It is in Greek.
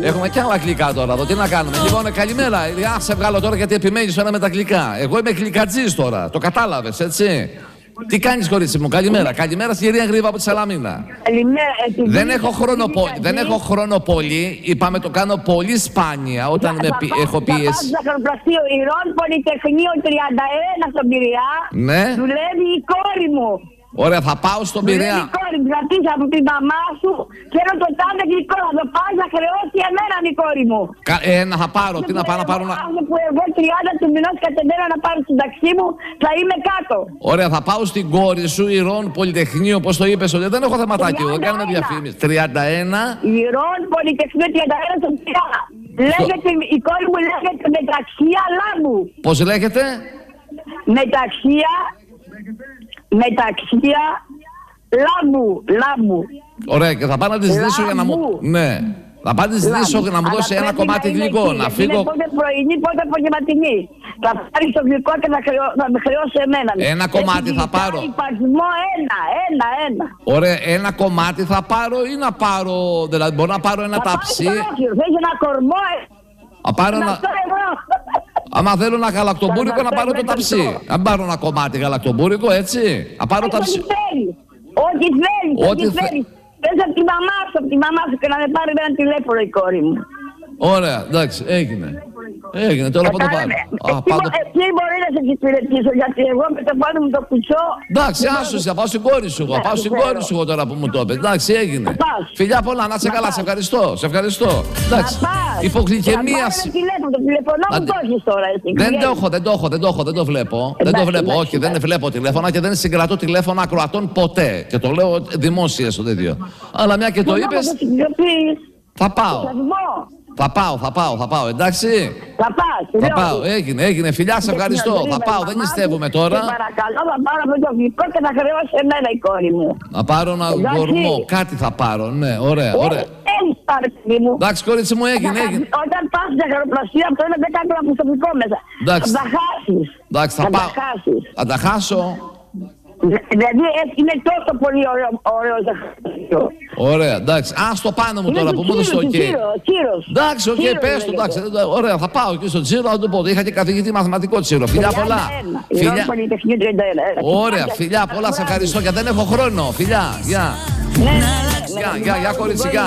Έχουμε και άλλα αγγλικά τώρα εδώ. Τι να κάνουμε. Λοιπόν, καλημέρα. Α, σε βγάλω τώρα γιατί επιμένει τώρα με τα αγγλικά. Εγώ είμαι γλυκατζής τώρα. Το κατάλαβες, έτσι. Τι κάνεις, κορίτσι μου, καλημέρα. Καλημέρα στη κυρία Γρήβα από τη Σαλαμίνα. Καλημέρα. Δεν έχω χρόνο πολύ. Είπαμε το κάνω πολύ σπάνια όταν έχω πίεση. Θα πάω στο ζαχαροπλαστείο Ηρών Πολυτεχνείο 31 στον Πειραιά. Ναι. Δουλεύει η κόρη μου. Ωραία, θα πάω στον Πειραιά. Δουλεύει η κόρη μου. Κρατήσα από τη μαμά σου. Θέλω το τάδε γλυκό. Θα το πάω να χρεώσει εμένα η κόρη μου. Θα πάρω. Τι να πάω να πάρω να. Που εγώ 30 του μηνός κατεμένα να πάρω στην ταξί μου, θα είμαι κάτω. Ωραία, θα πάω στην κόρη σου, Ηρών Πολυτεχνείο, όπως το είπες, ότι δεν έχω θεματάκι εδώ. Κάνουμε διαφήμιση. 31. Ηρών Πολυτεχνείο 31 στον Πειραιά. Λέγεται, η κόρη μου λέγεται Μεταξία Λάμπου. Πώς λέγεται? Μεταξία Λάμπου. Ωραία, και θα πάω να τη ζητήσω για να μου. Ναι. Θα πάω να τη ζητήσω για να μου δώσει ένα κομμάτι γλυκό. Να φύγω. Είναι πότε πρωινή, πότε απογευματινή. Θα πάρει το γλυκό και θα με χρεώσει εμένα. Ένα κομμάτι θα πάρω. Υπαριθμό ένα. Ωραία, ένα κομμάτι θα πάρω ή να πάρω. Δηλαδή, μπορώ να πάρω ένα ταψί. Θες ένα κορμό, να πάρω ένα. Άμα θέλω ένα γαλακτομπούρικο να πάρω το ταψί. Αν πάρω ένα κομμάτι γαλακτομπούρικο, έτσι. Να πάρω ταψί. Ό,τι θέλει. Πες από τη μαμά σου και να με πάρει ένα τηλέφωνο η κόρη μου. Ωραία, εντάξει, έγινε. Τώρα πότε πάμε. Τι μπορεί να σε εξυπηρετήσω, γιατί εγώ με το πάνω μου το κουτσό. Εντάξει, άσου, θα πάω στην κόρη σου. Θα πάω στην κόρη σου τώρα που μου το είπε. Εντάξει, έγινε. Φιλιά πολλά, να είσαι καλά, σε ευχαριστώ. Εντάξει. Υπογλυκαιμία. Το τηλέφωνο μου το έχεις τώρα, έτσι. Δεν το βλέπω. Όχι, δεν βλέπω τηλέφωνα και δεν συγκρατώ τηλέφωνα ακροατών ποτέ. Και το λέω δημόσια στο τέτοιο. Αλλά μια και το είπες. Θα πάω. Θα πάω, εντάξει. Θα πάω, έγινε. Φιλιά, σε ευχαριστώ. Θα πάω, δεν νηστεύουμε τώρα. Παρακαλώ, θα πάρω αυτό το γλυκό και θα χρεώσει εμένα η κόρη μου. Να πάρω ένα γορμό, κάτι θα πάρω, ναι, ωραία. Εντάξει, κορίτσι μου, έγινε. Όταν πας στην ζαχαροπλαστεία, αυτό είναι 10 γραμμάρια προσωπικό μέσα. Θα τα χάσεις. Εντάξει, θα πάω. Θα τα χάσω. Δηλαδή είναι τόσο πολύ ωραίο ζαχαροπλαστείο. Ωραία, εντάξει. Στο πάνω μου τώρα που μου έδωσε το ok. Εντάξει, ok, πες το, εντάξει. Ωραία, θα πάω εκεί στο Τσίρο να του πω. Είχα και καθηγητή μαθηματικό Τσίρο. Φιλιά πολλά. Ωραία, φιλιά πολλά, σε ευχαριστώ και δεν έχω χρόνο. Φιλιά, γεια. Γεια, κορίτσι, γεια.